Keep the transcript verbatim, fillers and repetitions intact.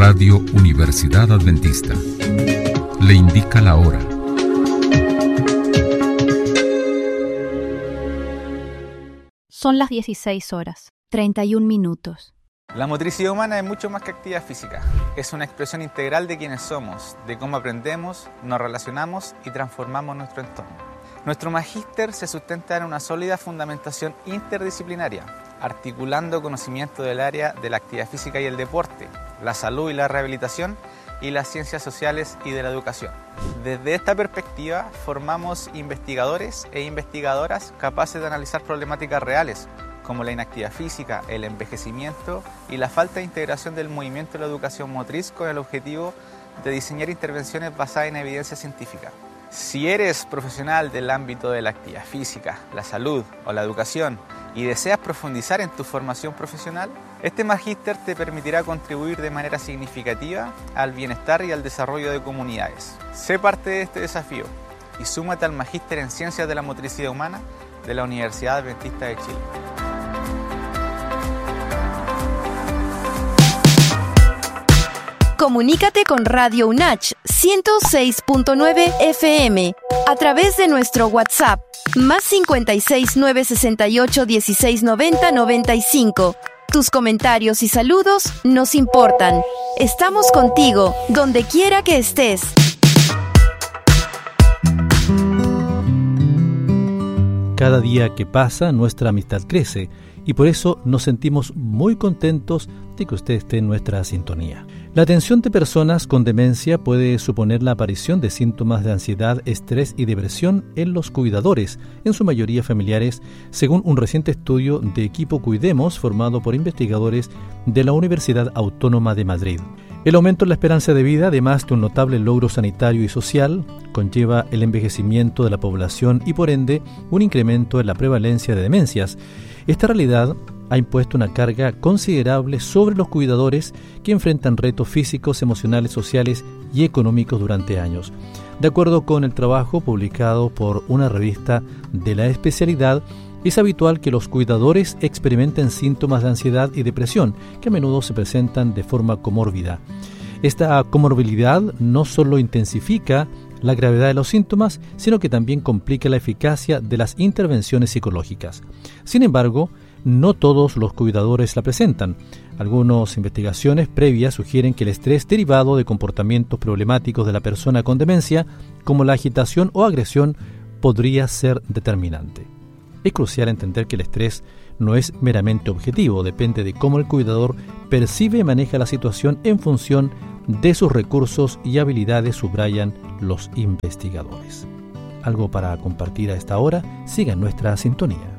Radio Universidad Adventista le indica la hora. Son las dieciséis horas, treinta y un minutos. La motricidad humana es mucho más que actividad física. Es una expresión integral de quiénes somos, de cómo aprendemos, nos relacionamos y transformamos nuestro entorno. Nuestro magíster se sustenta en una sólida fundamentación interdisciplinaria, articulando conocimiento del área de la actividad física y el deporte, la salud y la rehabilitación y las ciencias sociales y de la educación. Desde esta perspectiva, formamos investigadores e investigadoras capaces de analizar problemáticas reales, como la inactividad física, el envejecimiento y la falta de integración del movimiento de la educación motriz con el objetivo de diseñar intervenciones basadas en evidencia científica. Si eres profesional del ámbito de la actividad física, la salud o la educación y deseas profundizar en tu formación profesional, este magíster te permitirá contribuir de manera significativa al bienestar y al desarrollo de comunidades. Sé parte de este desafío y súmate al magíster en Ciencias de la Motricidad Humana de la Universidad Adventista de Chile. Comunícate con Radio UNACH ciento seis punto nueve F M a través de nuestro WhatsApp más cincuenta y seis, nueve sesenta y ocho, dieciséis noventa, noventa y cinco. Tus comentarios y saludos nos importan. Estamos contigo, donde quiera que estés. Cada día que pasa, nuestra amistad crece y por eso nos sentimos muy contentos de que usted esté en nuestra sintonía. La atención de personas con demencia puede suponer la aparición de síntomas de ansiedad, estrés y depresión en los cuidadores, en su mayoría familiares, según un reciente estudio de Equipo Cuidemos formado por investigadores de la Universidad Autónoma de Madrid. El aumento en la esperanza de vida, además de un notable logro sanitario y social, conlleva el envejecimiento de la población y, por ende, un incremento en la prevalencia de demencias. Esta realidad ha impuesto una carga considerable sobre los cuidadores que enfrentan retos físicos, emocionales, sociales y económicos durante años. De acuerdo con el trabajo publicado por una revista de la especialidad, es habitual que los cuidadores experimenten síntomas de ansiedad y depresión, que a menudo se presentan de forma comórbida. Esta comorbilidad no solo intensifica la gravedad de los síntomas, sino que también complica la eficacia de las intervenciones psicológicas. Sin embargo, no todos los cuidadores la presentan. Algunas investigaciones previas sugieren que el estrés derivado de comportamientos problemáticos de la persona con demencia, como la agitación o agresión, podría ser determinante. Es crucial entender que el estrés no es meramente objetivo, depende de cómo el cuidador percibe y maneja la situación en función de sus recursos y habilidades, subrayan los investigadores. Algo para compartir a esta hora, siga nuestra sintonía.